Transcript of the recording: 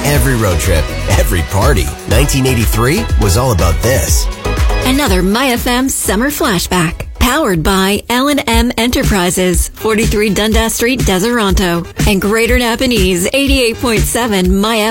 Every road trip, every party. 1983 was all about this. Another MyFM summer flashback. Powered by L&M Enterprises, 43 Dundas Street, Deseronto, and Greater Napanese, 88.7 MyFM.